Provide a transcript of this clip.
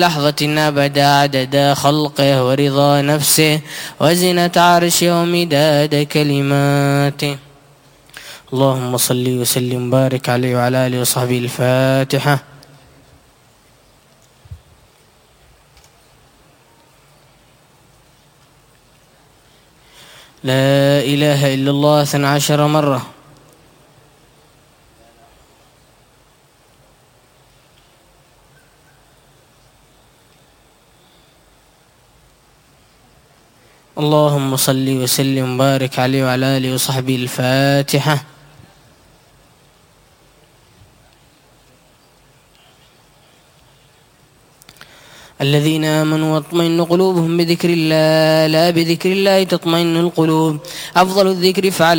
لحظة أبدا عدد خلقه ورضا نفسه وزنة عرشه ومداد كلماته. اللهم صل وسلم وبارك عليه وعلى آله وصحبه. الفاتحة. لا إله إلا الله 12 مرة. اللهم صل وسلم وبارك عليه وعلى آله وصحبه. الفاتحة. الذين آمنوا واطمئن قلوبهم بذكر الله لا بذكر الله تطمئن القلوب. أفضل الذكر فعل